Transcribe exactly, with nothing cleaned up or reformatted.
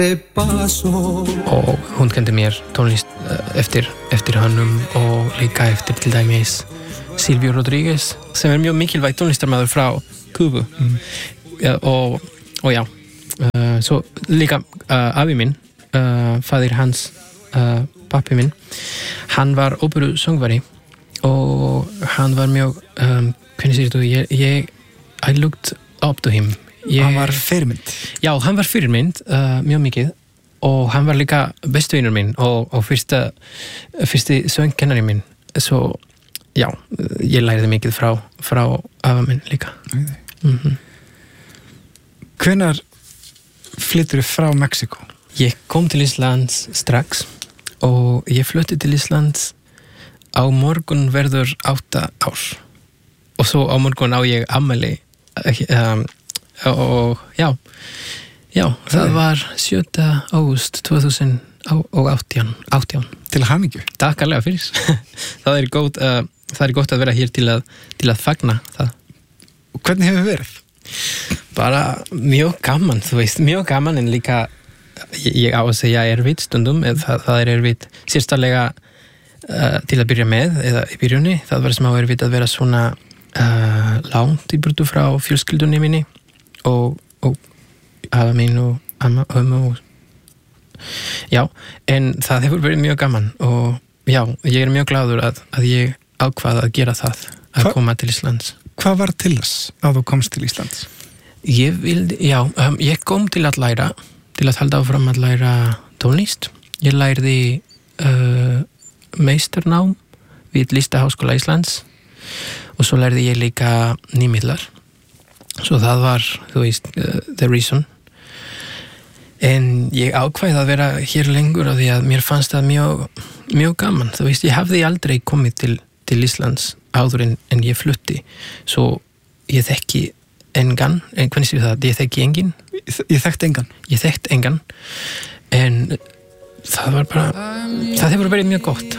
og hún kendi mér tónlist eftir, eftir hannum og líka eftir til dæmis Silvio Rodríguez sem er mjög mikilvæg tónlistarmaður frá Kúbu mm. ja, og, og já uh, svo líka uh, afi minn uh, faðir hans uh, pappi minn hann var óperusöngvari og hann var mjög um, hvernig segir þú ég, ég I looked up to him Ég, hann var fyrirmynd já, hann var fyrirmynd uh, mjög mikið og hann var líka bestu vinur minn og, og fyrsta, fyrsti söngkennari minn svo, já, ég lærði mikið frá, frá afa minn líka mm-hmm. Hvenær flyttur frá Mexíkó? Ég kom til Íslands strax og ég flutti til Íslands á morgun verður átta ár og svo á morgun á ég afmæli um, og já, já það var sjötta ágúst tvö þúsund og átján til hamingju takk alveg fyrir það er gott uh, það er gott að vera hér til að, til að fagna það og hvernig hefur verið? bara mjög gaman, þú veist, mjög gaman en líka ég, ég á að segja erfitt stundum það, það er erfitt sérstaklega uh, til að byrja með eða í byrjunni, það var smá erfitt að vera svona uh, langt í burtu frá fjölskyldunni minni og, og afa mín og amma og ömmu og já, en það hefur verið mjög gaman og já, ég er mjög glaður að, að ég ákvað að gera það að Hva? koma til Íslands Hvað var til þess að þú komst til Íslands? Ég vildi, já, um, ég kom til að læra til að halda áfram að læra tónlist ég lærði uh, meistarnám við Listaháskóla Íslands og svo lærði ég líka nýmiðlar svo það var, þú veist, uh, the reason en ég ákvæði að vera hér lengur af því að mér fannst það mjög, mjög gaman, þú veist, ég hafði aldrei komið til, til Íslands áður en, en ég flutti, svo ég þekki engan, en hvernig séu það, ég þekki engin Ég þekkt engan Ég þekkt engan en það var bara, það hefur verið mjög gott